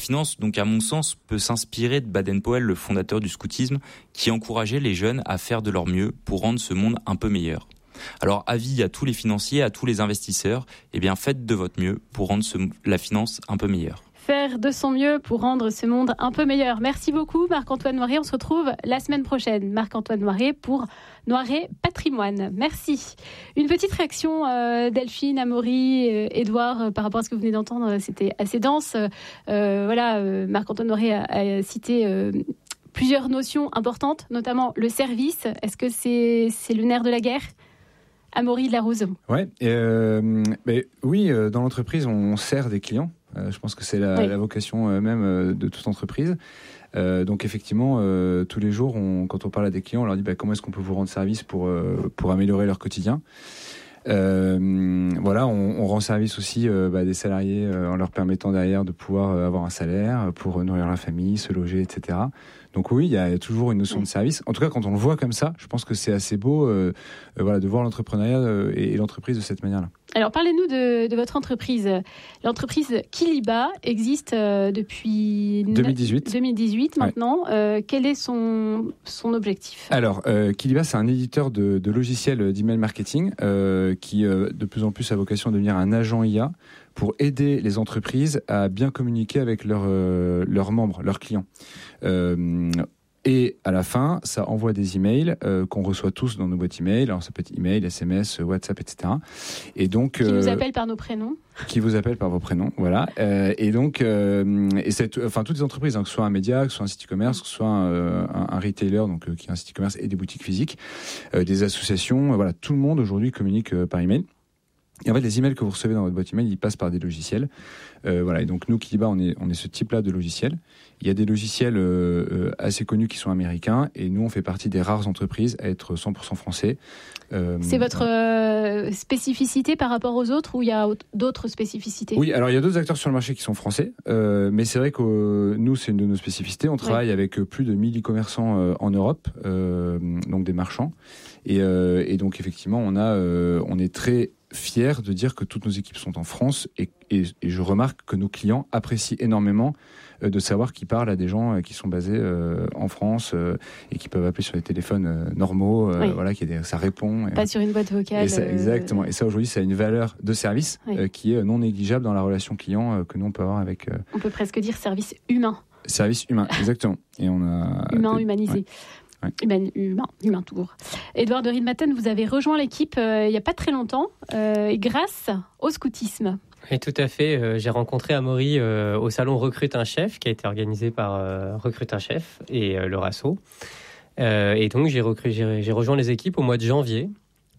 Finance, donc à mon sens, peut s'inspirer de Baden-Powell, le fondateur du scoutisme, qui encourageait les jeunes à faire de leur mieux pour rendre ce monde un peu meilleur. Alors avis à tous les financiers, à tous les investisseurs, faites de votre mieux pour rendre la finance un peu meilleure. Faire de son mieux pour rendre ce monde un peu meilleur. Merci beaucoup Marc-Antoine Noiret. On se retrouve la semaine prochaine. Marc-Antoine Noiret pour Noiret Patrimoine. Merci. Une petite réaction Delphine, Amaury, Édouard par rapport à ce que vous venez d'entendre. C'était assez dense. Marc-Antoine Noiret a cité plusieurs notions importantes, notamment le service. Est-ce que c'est le nerf de la guerre ? Amaury de la Rose. Oui, dans l'entreprise, on sert des clients. Je pense que c'est la vocation même de toute entreprise. Donc effectivement, tous les jours, quand on parle à des clients, on leur dit comment est-ce qu'on peut vous rendre service pour améliorer leur quotidien. On rend service aussi des salariés en leur permettant derrière de pouvoir avoir un salaire pour nourrir la famille, se loger, etc. Donc oui, il y a toujours une notion de service. En tout cas, quand on le voit comme ça, je pense que c'est assez beau de voir l'entrepreneuriat et l'entreprise de cette manière-là. Alors, parlez-nous de votre entreprise. L'entreprise Kiliba existe depuis 2018 maintenant. Quel est son objectif ? Alors, Kiliba, c'est un éditeur de logiciels d'email marketing qui, de plus en plus, a vocation à devenir un agent IA pour aider les entreprises à bien communiquer avec leurs membres, leurs clients. Et à la fin, ça envoie des emails qu'on reçoit tous dans nos boîtes emails. Alors ça peut être email, SMS, WhatsApp, etc. Et donc qui nous appellent par nos prénoms. Qui vous appellent par vos prénoms, voilà. Toutes les entreprises, que ce soit un média, que ce soit un site e-commerce, que ce soit un retailer, donc qui est un site e-commerce et des boutiques physiques, des associations, tout le monde aujourd'hui communique par email. Et en fait, les emails que vous recevez dans votre boîte email, ils passent par des logiciels. Et donc nous, Kiliba, on est ce type-là de logiciel. Il y a des logiciels assez connus qui sont américains, et nous, on fait partie des rares entreprises à être 100% français. C'est votre spécificité par rapport aux autres, ou il y a d'autres spécificités ? Oui, alors il y a d'autres acteurs sur le marché qui sont français, mais c'est vrai que nous, c'est une de nos spécificités. On travaille avec plus de 1000 e-commerçants en Europe, donc des marchands. Et donc effectivement, on est très fiers de dire que toutes nos équipes sont en France, et je remarque que nos clients apprécient énormément de savoir qu'ils parlent à des gens qui sont basés en France et qui peuvent appeler sur des téléphones normaux, ça répond. Pas sur une boîte vocale. Exactement. Et ça, aujourd'hui, ça a une valeur de service qui est non négligeable dans la relation client que nous, on peut avoir avec... On peut presque dire service humain. Service humain, exactement. Et on a... Humanisé. Ouais. Humain tout court. Édouard de Riedmaten, vous avez rejoint l'équipe il n'y a pas très longtemps, grâce au scoutisme. Oui, tout à fait. J'ai rencontré Amaury au salon Recrute un chef, qui a été organisé par Recrute un chef et le RASSO. Et donc j'ai rejoint les équipes au mois de janvier.